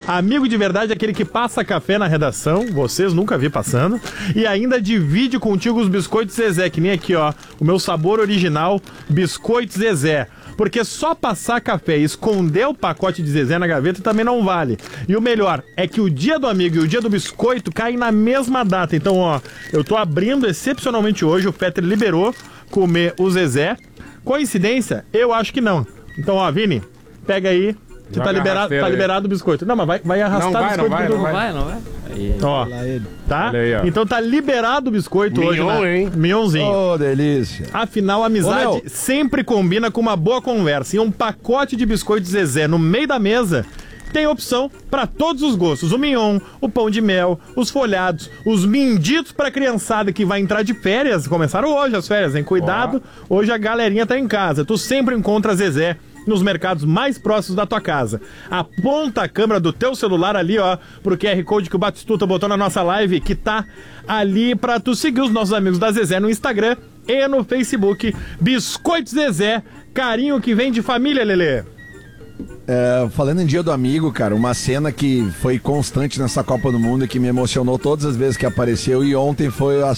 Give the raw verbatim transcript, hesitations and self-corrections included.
Amigo de verdade é aquele que passa café na redação, vocês nunca vi passando, e ainda divide contigo os biscoitos Zezé, que nem aqui, ó, o meu sabor original, biscoitos Zezé. Porque só passar café e esconder o pacote de Zezé na gaveta também não vale. E o melhor é que o dia do amigo e o dia do biscoito caem na mesma data. Então, ó, eu tô abrindo excepcionalmente hoje, o Peter liberou comer o Zezé. Coincidência? Eu acho que não. Então, ó, Vini, pega aí. Você tá liberado, tá liberado o biscoito. Não, mas vai, vai arrastar não vai, o biscoito. Não vai, do... não vai, não vai. Não vai. Aí, ó, tá? Aí, ó. Então tá liberado o biscoito Mignon, hoje, né? hein? Mignonzinho. Oh, delícia. Afinal, a amizade Ô, meu. sempre combina com uma boa conversa. E um pacote de biscoitos Zezé no meio da mesa tem opção para todos os gostos. O mignon, o pão de mel, os folhados, os minditos pra criançada que vai entrar de férias. Começaram hoje as férias, hein? Cuidado, oh. Hoje a galerinha tá em casa. Tu sempre encontra Zezé nos mercados mais próximos da tua casa. Aponta a câmera do teu celular ali, ó, pro Q R Code que o Batistuta botou na nossa live, que tá ali pra tu seguir os nossos amigos da Zezé no Instagram e no Facebook. Biscoitos Zezé, carinho que vem de família, Lelê. É, falando em Dia do Amigo, cara, uma cena que foi constante nessa Copa do Mundo e que me emocionou todas as vezes que apareceu, e ontem foi a,